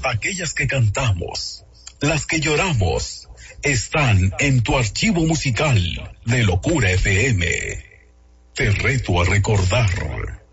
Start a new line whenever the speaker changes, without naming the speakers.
aquellas que cantamos, las que lloramos, están en tu archivo musical de Locura FM. Te reto a recordar.